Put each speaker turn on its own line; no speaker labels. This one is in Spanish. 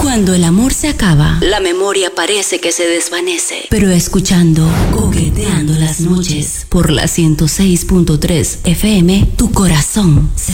Cuando el amor se acaba, la memoria parece que se desvanece. Pero escuchando Coqueteando las Noches por la 106.3 FM, tu corazón se